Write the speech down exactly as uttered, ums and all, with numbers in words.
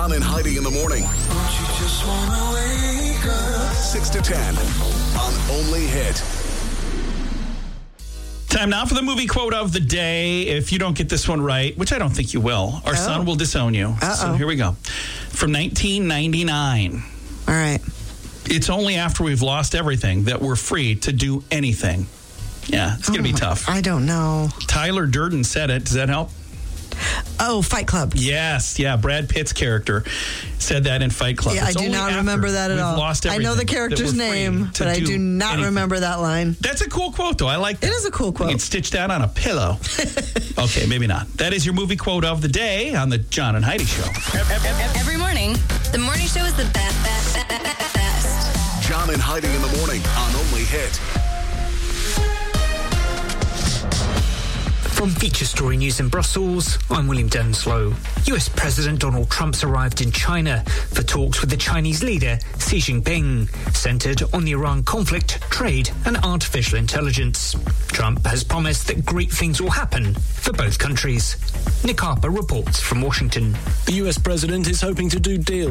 John and Heidi in the morning. Don't you just wanna wake up? six to ten on Only Hit. Time now for the movie quote of the day. If you don't get this one right, which I don't think you will, our Oh. son will disown you. Uh-oh. So here we go. From nineteen ninety-nine. All right. It's only after we've lost everything that we're free to do anything. Yeah, it's going to Oh be my- tough. I don't know. Tyler Durden said it. Does that help? Oh, Fight Club. Yes, yeah. Brad Pitt's character said that in Fight Club. Yeah, It's I do only not after remember that at we've all. Lost I know the everything that character's we're free name, to but I do not anything. remember that line. That's a cool quote, though. I like that. It is a cool quote. You can stitch that on a pillow. Okay, maybe not. That is your movie quote of the day on the John and Heidi Show. Every morning, the morning show is the best, best, best, best. John and Heidi in the morning on Only Hit. From Feature Story News in Brussels, I'm William Denslow. U S President Donald Trump's arrived in China for talks with the Chinese leader Xi Jinping, centered on the Iran conflict, trade and artificial intelligence. Trump has promised that great things will happen for both countries. Nick Harper reports from Washington. The U S president is hoping to do deals